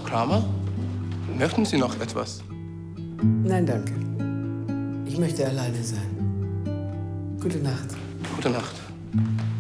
Kramer, möchten Sie noch etwas? Nein, danke. Ich möchte alleine sein. Gute Nacht. Gute Nacht.